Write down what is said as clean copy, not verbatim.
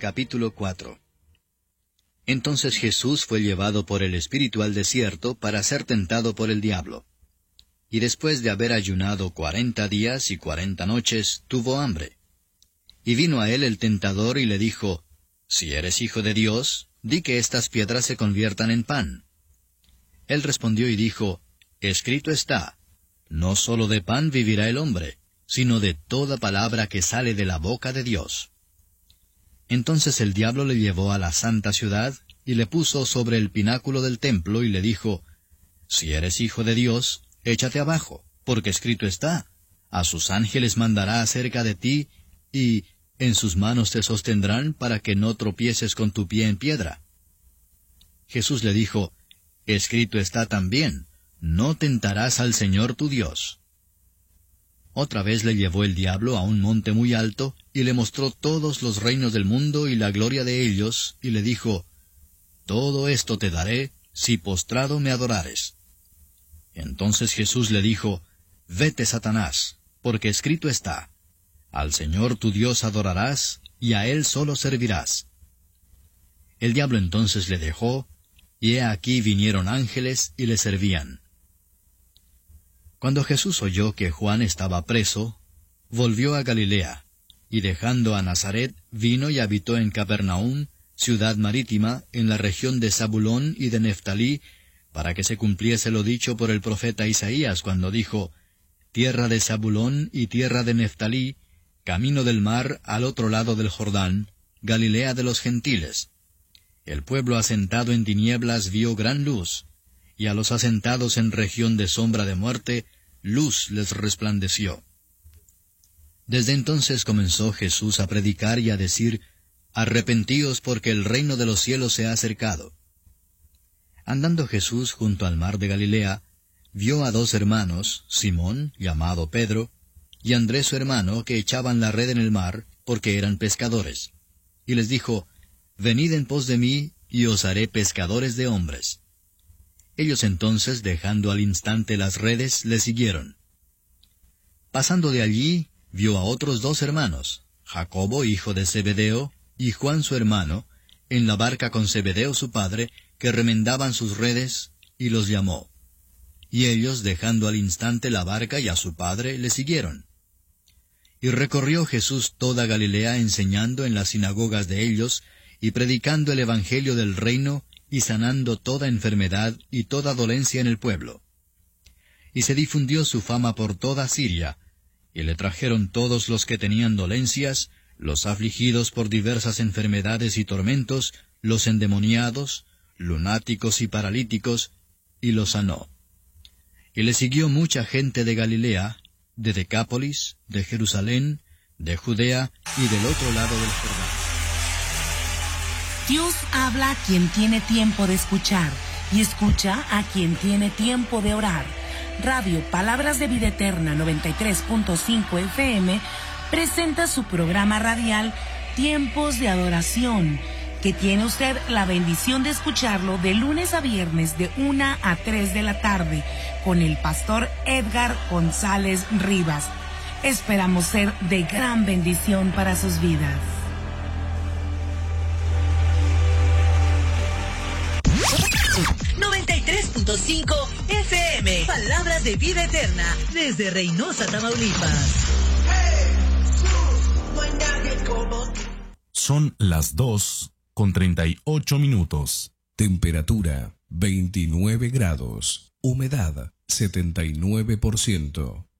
capítulo 4. Entonces Jesús fue llevado por el Espíritu al desierto para ser tentado por el diablo. Y después de haber ayunado 40 días y 40 noches, tuvo hambre. Y vino a él el tentador y le dijo, «Si eres hijo de Dios, di que estas piedras se conviertan en pan». Él respondió y dijo, «Escrito está, no sólo de pan vivirá el hombre, sino de toda palabra que sale de la boca de Dios». Entonces el diablo le llevó a la santa ciudad, y le puso sobre el pináculo del templo, y le dijo, «Si eres hijo de Dios, échate abajo, porque escrito está, a sus ángeles mandará acerca de ti, y en sus manos te sostendrán para que no tropieces con tu pie en piedra». Jesús le dijo, «Escrito está también, no tentarás al Señor tu Dios». Otra vez le llevó el diablo a un monte muy alto, y le mostró todos los reinos del mundo y la gloria de ellos, y le dijo, «Todo esto te daré, si postrado me adorares». Entonces Jesús le dijo, «Vete, Satanás, porque escrito está, al Señor tu Dios adorarás, y a Él solo servirás». El diablo entonces le dejó, y he aquí vinieron ángeles y le servían. Cuando Jesús oyó que Juan estaba preso, volvió a Galilea, y dejando a Nazaret, vino y habitó en Capernaum, ciudad marítima, en la región de Zabulón y de Neftalí, para que se cumpliese lo dicho por el profeta Isaías, cuando dijo, «Tierra de Zabulón y tierra de Neftalí, camino del mar al otro lado del Jordán, Galilea de los gentiles. El pueblo asentado en tinieblas vio gran luz, y a los asentados en región de sombra de muerte, luz les resplandeció». Desde entonces comenzó Jesús a predicar y a decir, «Arrepentíos porque el reino de los cielos se ha acercado». Andando Jesús junto al mar de Galilea, vio a dos hermanos, Simón, llamado Pedro, y Andrés su hermano, que echaban la red en el mar, porque eran pescadores. Y les dijo, «Venid en pos de mí, y os haré pescadores de hombres». Ellos entonces, dejando al instante las redes, le siguieron. Pasando de allí, vio a otros dos hermanos, Jacobo, hijo de Zebedeo, y Juan su hermano, en la barca con Zebedeo su padre, que remendaban sus redes, y los llamó. Y ellos, dejando al instante la barca y a su padre, le siguieron. Y recorrió Jesús toda Galilea, enseñando en las sinagogas de ellos, y predicando el evangelio del reino, y sanando toda enfermedad y toda dolencia en el pueblo. Y se difundió su fama por toda Siria, y le trajeron todos los que tenían dolencias, los afligidos por diversas enfermedades y tormentos, los endemoniados, lunáticos y paralíticos, y los sanó. Y le siguió mucha gente de Galilea, de Decápolis, de Jerusalén, de Judea y del otro lado del Jordán. Dios habla a quien tiene tiempo de escuchar y escucha a quien tiene tiempo de orar. Radio Palabras de Vida Eterna 93.5 FM presenta su programa radial Tiempos de Adoración, que tiene usted la bendición de escucharlo de lunes a viernes de 1 a 3 de la tarde con el pastor Edgar González Rivas. Esperamos ser de gran bendición para sus vidas. FM, Palabras de Vida Eterna, desde Reynosa, Tamaulipas. Son las 2:38. Temperatura 29 grados. Humedad 79%.